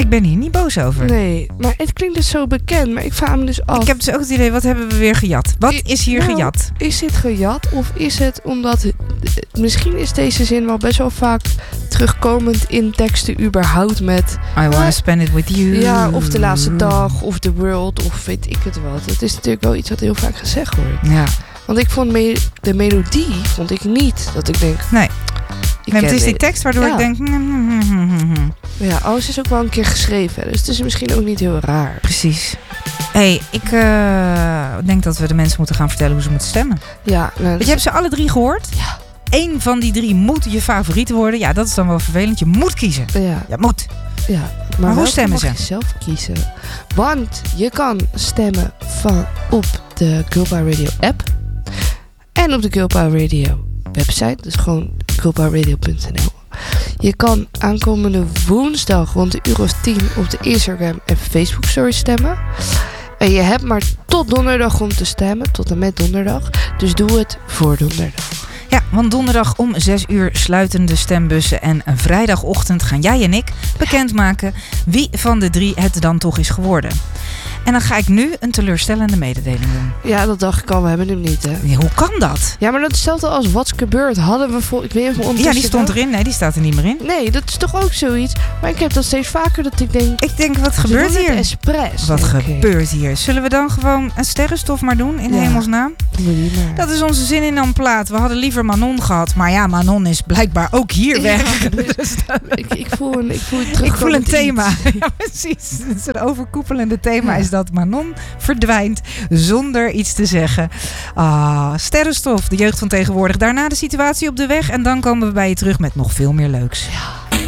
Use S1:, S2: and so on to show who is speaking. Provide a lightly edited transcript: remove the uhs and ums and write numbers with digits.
S1: ik ben hier niet boos over.
S2: Nee, maar het klinkt dus zo bekend. Maar ik vraag me dus af.
S1: Ik heb dus ook het idee, wat hebben we weer gejat? Wat is hier gejat?
S2: Is dit gejat of is het omdat... Misschien is deze zin wel best wel vaak terugkomend in teksten überhaupt met...
S1: I wanna spend it with you.
S2: Ja, of de laatste dag, of the world, of weet ik het wat. Het is natuurlijk wel iets wat heel vaak gezegd wordt.
S1: Ja.
S2: Want ik vond de melodie, vond ik niet dat ik denk...
S1: Nee, het is die tekst waardoor ik denk...
S2: Ja, alles is ook wel een keer geschreven. Dus het is misschien ook niet heel raar.
S1: Precies. Ik denk dat we de mensen moeten gaan vertellen hoe ze moeten stemmen.
S2: Ja. Nou,
S1: je hebt ze alle 3 gehoord.
S2: Ja.
S1: Eén van die 3 moet je favoriet worden. Ja, dat is dan wel vervelend. Je moet kiezen.
S2: Ja,
S1: moet.
S2: Ja,
S1: maar hoe stemmen ze?
S2: Mag je zelf kiezen. Want je kan stemmen op de Girl Power Radio app. En op de Girl Power Radio website. Dus gewoon girlpowerradio.nl. Je kan aankomende woensdag rond de 10:00 op de Instagram en Facebook story stemmen. En je hebt maar tot donderdag om te stemmen. Tot en met donderdag. Dus doe het voor donderdag.
S1: Ja, want donderdag om 6:00 sluiten de stembussen. En vrijdagochtend gaan jij en ik bekendmaken wie van de 3 het dan toch is geworden. En dan ga ik nu een teleurstellende mededeling doen.
S2: Ja, dat dacht ik al. We hebben hem niet, hè?
S1: Ja, hoe kan dat?
S2: Ja, maar dat stelt al als What's Gebeurd. Hadden we ik weet niet of ondertussen...
S1: Ja, die stond erin. Nee, die staat er niet meer in.
S2: Nee, dat is toch ook zoiets. Maar ik heb dat steeds vaker dat ik denk...
S1: wat gebeurt hier?
S2: Expres.
S1: Wat gebeurt hier? Zullen we dan gewoon een sterrenstof maar doen in hemelsnaam? Dat is onze zin in plaat. We hadden liever Manon gehad. Maar ja, Manon is blijkbaar ook hier weg.
S2: Ja, dus ik voel
S1: een thema. Ja, precies. Het is een overkoepelende thema is dat Manon verdwijnt zonder iets te zeggen. Sterrenstof, de jeugd van tegenwoordig. Daarna de situatie op de weg. En dan komen we bij je terug met nog veel meer leuks.
S2: Ja.